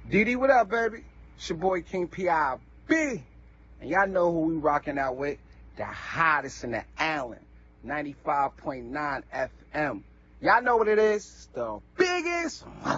DD, what up, baby? It's your boy King P.I.B. And y'all know who we rocking out with. The hottest in the island. 95.9 FM. Y'all know what it is. It's the biggest